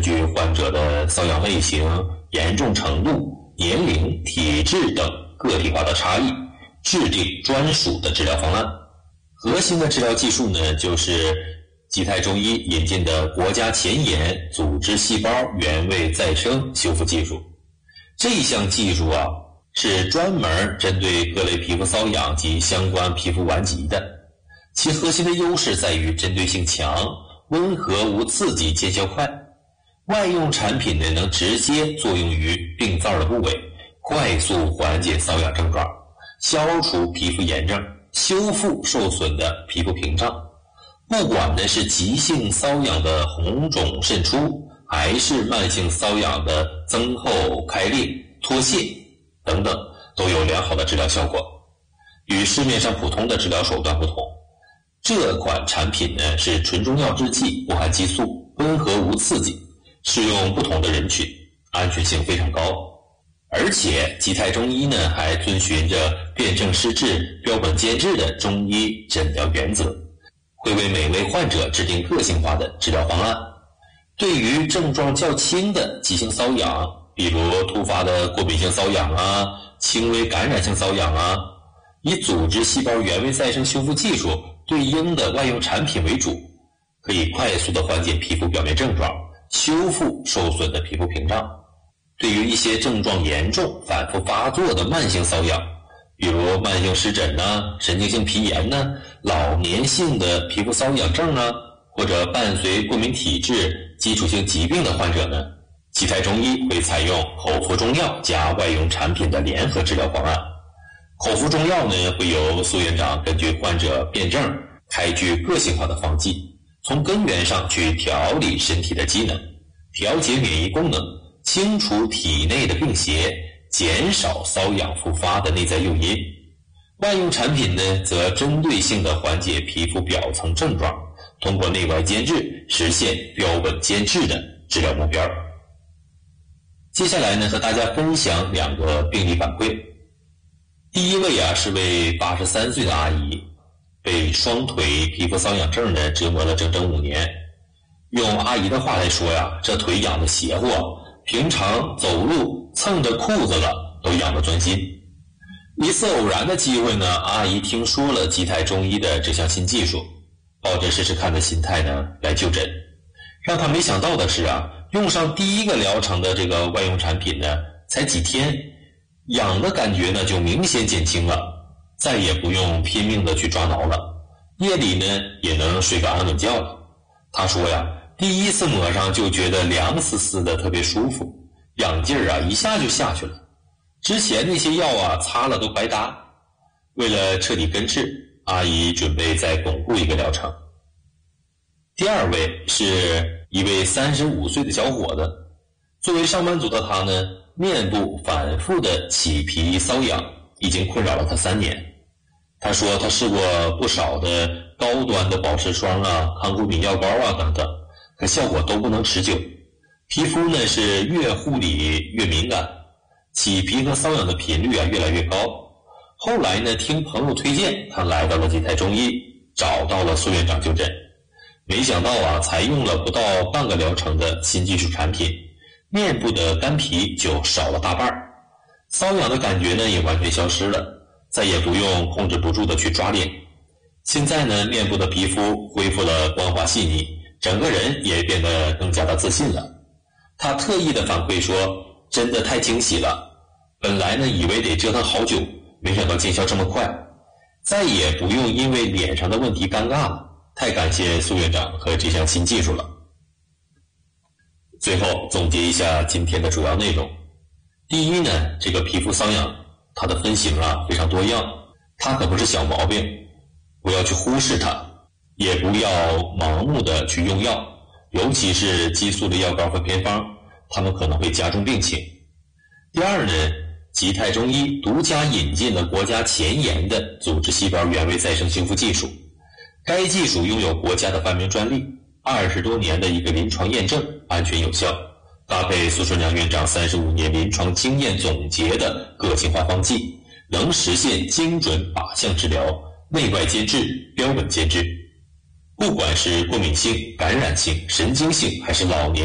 据患者的瘙痒类型、严重程度、年龄、体质等个体化的差异，制定专属的治疗方案。核心的治疗技术呢，就是吉泰中医引进的国家前沿组织细胞原位再生修复技术。这项技术啊，是专门针对各类皮肤瘙痒及相关皮肤顽疾的，其核心的优势在于针对性强、温和无刺激、见效快。外用产品呢，能直接作用于病灶的部位，快速缓解瘙痒症状，消除皮肤炎症，修复受损的皮肤屏障。不管呢是急性瘙痒的红肿渗出，还是慢性瘙痒的增厚、开裂、脱屑等等，都有良好的治疗效果。与市面上普通的治疗手段不同，这款产品呢是纯中药制剂，不含激素，温和无刺激，适用不同的人群，安全性非常高。而且吉泰中医呢还遵循着辨证施治、标本兼治的中医诊疗原则，会为每位患者制定个性化的治疗方案。对于症状较轻的急性瘙痒，比如突发的过敏性瘙痒啊、轻微感染性瘙痒啊，以组织细胞原位再生修复技术对应的外用产品为主，可以快速地缓解皮肤表面症状，修复受损的皮肤屏障。对于一些症状严重、反复发作的慢性瘙痒，比如慢性湿疹神经性皮炎老年性的皮肤瘙痒症或者伴随过敏体质、基础性疾病的患者呢，吉泰中医会采用口服中药加外用产品的联合治疗方案。口服中药呢，会由苏院长根据患者辨证开具个性化的方剂，从根源上去调理身体的机能，调节免疫功能，清除体内的病邪，减少瘙痒复发的内在诱因。外用产品呢，则针对性地缓解皮肤表层症状，通过内外兼治实现标本兼治的治疗目标。接下来呢，和大家分享2个病例反馈。第一位是位83岁的阿姨，被双腿皮肤瘙痒症呢折磨了整整5年。用阿姨的话来说这腿痒的邪乎平常走路蹭着裤子了都痒得钻心。一次偶然的机会呢，阿姨听说了吉泰中医的这项新技术，抱着试试看的心态呢来就诊。让她没想到的是用上第一个疗程的这个外用产品呢，才几天，痒的感觉呢就明显减轻了，再也不用拼命的去抓挠了，夜里呢也能睡个安稳觉了。她说第一次抹上就觉得凉丝丝的，特别舒服，痒劲儿一下就下去了。之前那些药擦了都白搭。为了彻底根治，阿姨准备再巩固一个疗程。第二位是一位35岁的小伙子，作为上班族的他呢，面部反复的起皮瘙痒已经困扰了他3年。他说他试过不少的高端的保湿霜抗过敏药膏等等，可效果都不能持久，皮肤呢是越护理越敏感，起皮和瘙痒的频率越来越高。后来呢，听朋友推荐，他来到了吉泰中医，找到了苏院长就诊。没想到才用了不到半个疗程的新技术产品，面部的干皮就少了大半，瘙痒的感觉呢也完全消失了，再也不用控制不住的去抓脸。现在呢，面部的皮肤恢复了光滑细腻，整个人也变得更加的自信了。他特意的反馈说，真的太惊喜了，本来呢以为得折腾好久，没想到见效这么快，再也不用因为脸上的问题尴尬了，太感谢苏院长和这项新技术了。最后总结一下今天的主要内容。第一呢，这个皮肤瘙痒它的分型非常多样，它可不是小毛病，不要去忽视它，也不要盲目的去用药，尤其是激素的药膏和偏方，它们可能会加重病情。第二呢，吉泰中医独家引进了国家前沿的组织细胞原位再生修复技术，该技术拥有国家的发明专利，20多年的一个临床验证，安全有效，搭配苏顺良院长35年临床经验总结的个性化方剂，能实现精准靶向治疗，内外兼治，标本兼治。不管是过敏性、感染性、神经性还是老年